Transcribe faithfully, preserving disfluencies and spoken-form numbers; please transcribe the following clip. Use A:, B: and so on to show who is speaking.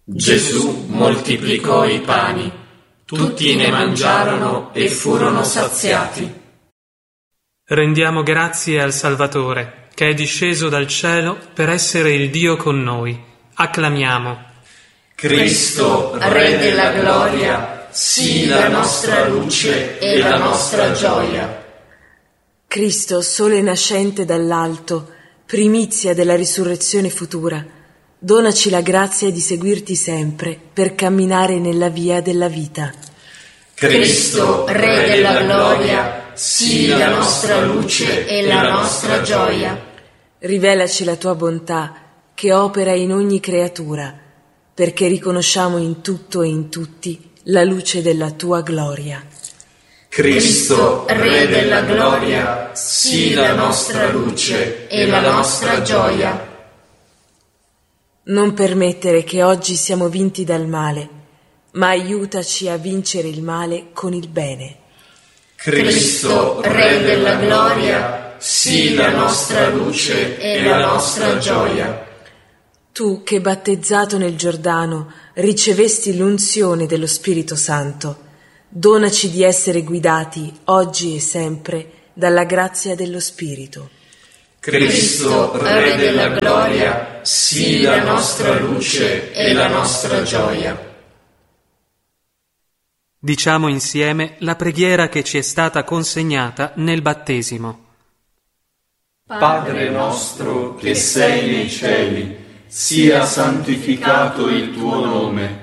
A: Gesù moltiplicò i pani, tutti ne mangiarono e furono saziati.
B: Rendiamo grazie al Salvatore, che è disceso dal cielo per essere il Dio con noi. Acclamiamo.
A: Cristo, Re della gloria, sii la nostra luce e la nostra gioia.
C: Cristo, sole nascente dall'alto, primizia della risurrezione futura, donaci la grazia di seguirti sempre per camminare nella via della vita.
A: Cristo, Re della gloria, sii la nostra luce e la nostra gioia.
C: Rivelaci la tua bontà che opera in ogni creatura, perché riconosciamo in tutto e in tutti la luce della tua gloria.
A: Cristo, Re della gloria, sii la nostra luce e la nostra gioia.
C: Non permettere che oggi siamo vinti dal male, ma aiutaci a vincere il male con il bene.
A: Cristo, Re della gloria, sii la nostra luce e la nostra gioia.
C: Tu che battezzato nel Giordano ricevesti l'unzione dello Spirito Santo, donaci di essere guidati oggi e sempre dalla grazia dello Spirito.
A: Cristo, Re della gloria, sii la nostra luce e la nostra gioia.
B: Diciamo insieme la preghiera che ci è stata consegnata nel battesimo.
D: Padre nostro che sei nei cieli, sia santificato il tuo nome.